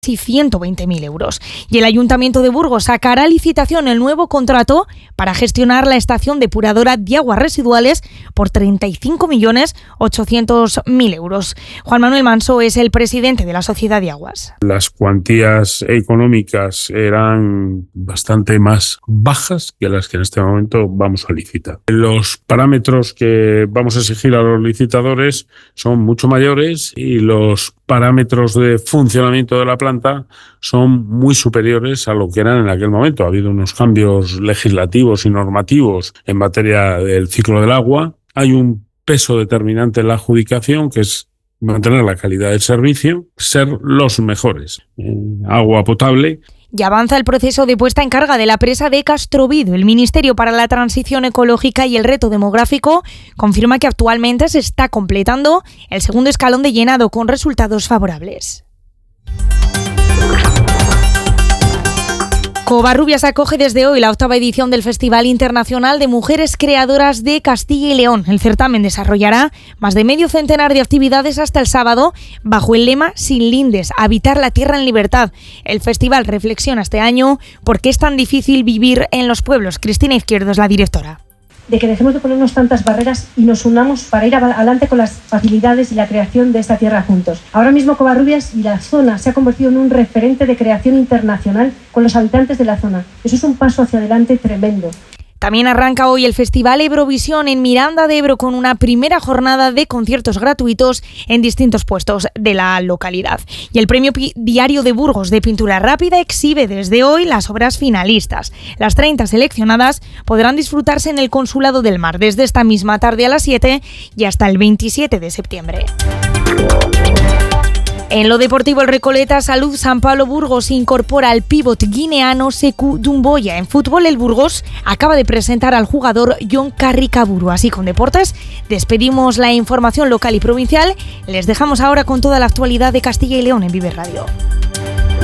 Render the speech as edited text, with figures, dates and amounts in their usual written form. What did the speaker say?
y 120.000 euros. Y el Ayuntamiento de Burgos sacará a licitación el nuevo contrato para gestionar la estación depuradora de aguas residuales por 35.800.000 euros. Juan Manuel Manso es el presidente de la Sociedad de Aguas. Las cuantías económicas eran bastante más bajas que las que en este momento vamos a licitar. Los parámetros que vamos a exigir a los licitadores son mucho mayores y los parámetros de funcionamiento de la planta son muy superiores a lo que eran en aquel momento. Ha habido unos cambios legislativos y normativos en materia del ciclo del agua. Hay un peso determinante en la adjudicación, que es mantener la calidad del servicio, ser los mejores en agua potable. Y avanza el proceso de puesta en carga de la presa de Castrovido. El Ministerio para la Transición Ecológica y el Reto Demográfico confirma que actualmente se está completando el segundo escalón de llenado con resultados favorables. Covarrubias acoge desde hoy la 8ª edición del Festival Internacional de Mujeres Creadoras de Castilla y León. El certamen desarrollará más de medio centenar de actividades hasta el sábado bajo el lema Sin lindes, habitar la tierra en libertad. El festival reflexiona este año por qué es tan difícil vivir en los pueblos. Cristina Izquierdo es la directora. De que dejemos de ponernos tantas barreras y nos unamos para ir adelante con las facilidades y la creación de esta tierra juntos. Ahora mismo Covarrubias y la zona se ha convertido en un referente de creación internacional con los habitantes de la zona. Eso es un paso hacia adelante tremendo. También arranca hoy el Festival Ebrovisión en Miranda de Ebro con una primera jornada de conciertos gratuitos en distintos puestos de la localidad. Y el Premio Diario de Burgos de Pintura Rápida exhibe desde hoy las obras finalistas. Las 30 seleccionadas podrán disfrutarse en el Consulado del Mar desde esta misma tarde a las 7 y hasta el 27 de septiembre. En lo deportivo, el Recoleta Salud San Pablo Burgos incorpora al pívot guineano Sekou Doumbouya. En fútbol, el Burgos acaba de presentar al jugador John Carricaburu. Así con deportes, despedimos la información local y provincial. Les dejamos ahora con toda la actualidad de Castilla y León en Vive Radio.